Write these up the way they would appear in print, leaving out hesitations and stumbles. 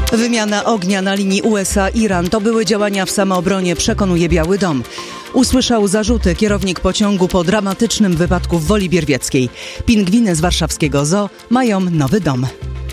Wymiana ognia na linii USA-Iran to były działania w samoobronie, przekonuje Biały Dom. Usłyszał zarzuty kierownik pociągu po dramatycznym wypadku w Woli Bierwieckiej. Pingwiny z warszawskiego zoo mają nowy dom.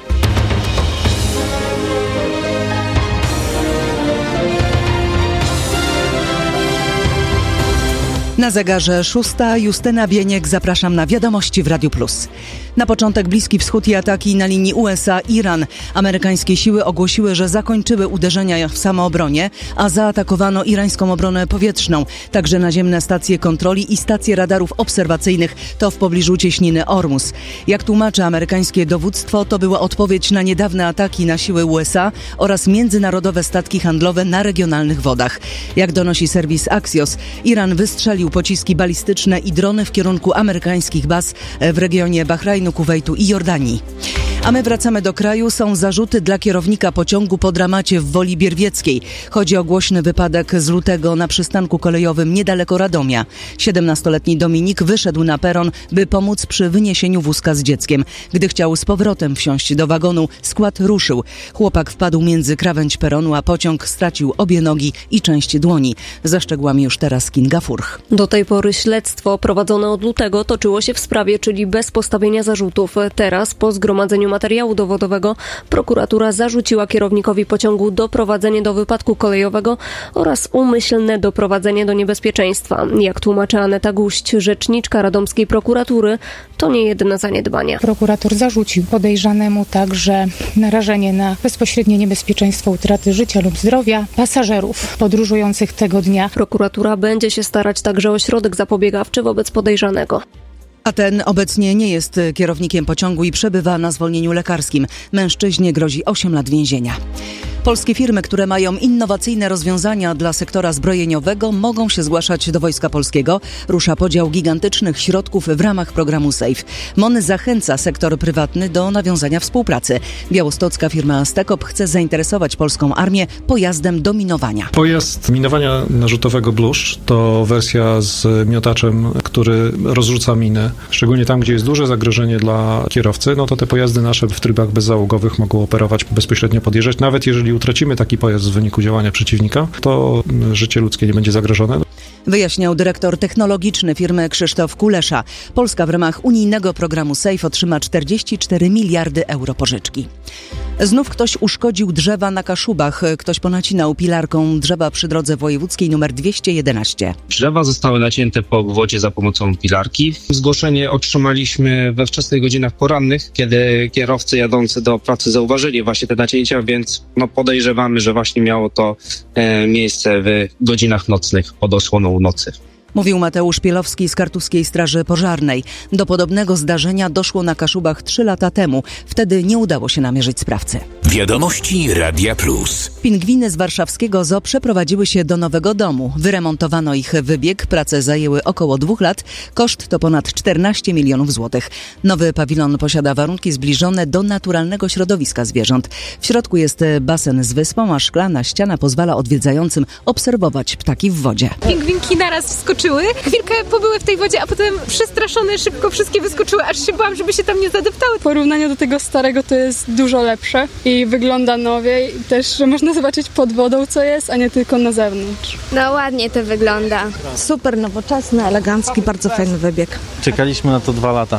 Na zegarze 6. Justyna Bieniek, zapraszam na wiadomości w Radiu Plus. Na początek Bliski Wschód i ataki na linii USA-Iran. Amerykańskie siły ogłosiły, że zakończyły uderzenia w samoobronie, a zaatakowano irańską obronę powietrzną. Także naziemne stacje kontroli i stacje radarów obserwacyjnych to w pobliżu cieśniny Ormus. Jak tłumaczy amerykańskie dowództwo, to była odpowiedź na niedawne ataki na siły USA oraz międzynarodowe statki handlowe na regionalnych wodach. Jak donosi serwis Axios, Iran wystrzelił pociski balistyczne i drony w kierunku amerykańskich baz w regionie Bahrajnu, Kuwejtu i Jordanii. A my wracamy do kraju. Są zarzuty dla kierownika pociągu po dramacie w Woli Bierwieckiej. Chodzi o głośny wypadek z lutego na przystanku kolejowym niedaleko Radomia. 17-letni Dominik wyszedł na peron, by pomóc przy wyniesieniu wózka z dzieckiem. Gdy chciał z powrotem wsiąść do wagonu, skład ruszył. Chłopak wpadł między krawędź peronu, a pociąg stracił obie nogi i część dłoni. Za szczegółami już teraz Kinga Furch. Do tej pory śledztwo prowadzone od lutego toczyło się w sprawie, czyli bez postawienia zarzutów. Teraz, po zgromadzeniu materiału dowodowego, prokuratura zarzuciła kierownikowi pociągu doprowadzenie do wypadku kolejowego oraz umyślne doprowadzenie do niebezpieczeństwa. Jak tłumaczy Aneta Guść, rzeczniczka radomskiej prokuratury, to nie jedyne zaniedbania. Prokurator zarzucił podejrzanemu także narażenie na bezpośrednie niebezpieczeństwo utraty życia lub zdrowia pasażerów podróżujących tego dnia. Prokuratura będzie się starać także o środek zapobiegawczy wobec podejrzanego. A ten obecnie nie jest kierownikiem pociągu i przebywa na zwolnieniu lekarskim. Mężczyźnie grozi 8 lat więzienia. Polskie firmy, które mają innowacyjne rozwiązania dla sektora zbrojeniowego, mogą się zgłaszać do Wojska Polskiego. Rusza podział gigantycznych środków w ramach programu SAFE. MON zachęca sektor prywatny do nawiązania współpracy. Białostocka firma Astekop chce zainteresować polską armię pojazdem do minowania. Pojazd minowania narzutowego Bluszcz to wersja z miotaczem, który rozrzuca miny. Szczególnie tam, gdzie jest duże zagrożenie dla kierowcy, no to te pojazdy nasze w trybach bezzałogowych mogą operować, bezpośrednio podjeżdżać. Nawet jeżeli utracimy taki pojazd w wyniku działania przeciwnika, to życie ludzkie nie będzie zagrożone. Wyjaśniał dyrektor technologiczny firmy Krzysztof Kulesza. Polska w ramach unijnego programu SAFE otrzyma 44 miliardy euro pożyczki. Znów ktoś uszkodził drzewa na Kaszubach. Ktoś ponacinał pilarką drzewa przy drodze wojewódzkiej nr 211. Drzewa zostały nacięte po obwodzie za pomocą pilarki. Zgłoszenie otrzymaliśmy we wczesnych godzinach porannych, kiedy kierowcy jadący do pracy zauważyli właśnie te nacięcia, więc podejrzewamy, że właśnie miało to miejsce w godzinach nocnych pod osłoną nocy. Mówił Mateusz Pielowski z Kartuskiej Straży Pożarnej. Do podobnego zdarzenia doszło na Kaszubach 3 lata temu. Wtedy nie udało się namierzyć sprawcy. Wiadomości Radia Plus. Pingwiny z warszawskiego zoo przeprowadziły się do nowego domu. Wyremontowano ich wybieg. Prace zajęły około 2 lat. Koszt to ponad 14 milionów złotych. Nowy pawilon posiada warunki zbliżone do naturalnego środowiska zwierząt. W środku jest basen z wyspą, a szklana ściana pozwala odwiedzającym obserwować ptaki w wodzie. Pingwinki naraz wskoczyły. Chwilkę pobyły w tej wodzie, a potem przestraszone szybko wszystkie wyskoczyły, aż się bałam, żeby się tam nie zadeptały. W porównaniu do tego starego to jest dużo lepsze i wygląda nowiej. Też można zobaczyć pod wodą, co jest, a nie tylko na zewnątrz. No ładnie to wygląda. Super nowoczesny, elegancki, bardzo fajny wybieg. Czekaliśmy na to 2 lata,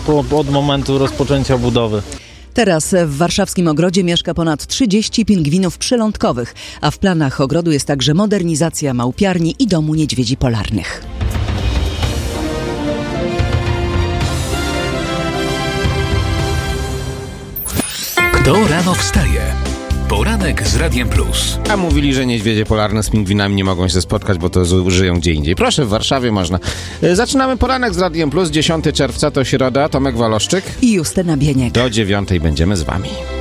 od momentu rozpoczęcia budowy. Teraz w warszawskim ogrodzie mieszka ponad 30 pingwinów przylądkowych, a w planach ogrodu jest także modernizacja małpiarni i domu niedźwiedzi polarnych. Kto rano wstaje? Poranek z Radiem Plus. A mówili, że niedźwiedzie polarne z pingwinami nie mogą się spotkać, bo to żyją gdzie indziej. Proszę, w Warszawie można. Zaczynamy poranek z Radiem Plus. 10 czerwca to środa. Tomek Waloszczyk i Justyna Bieniek. Do 9 będziemy z wami.